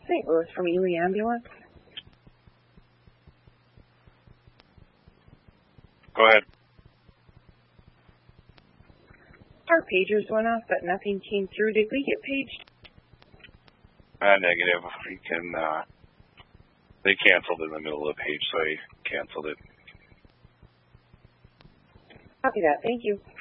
St. Louis from Ely Ambulance. Go ahead. Our pagers went off, but nothing came through. Did we get paged? Negative. We can, they canceled in the middle of the page, so I canceled it. Copy that. Thank you.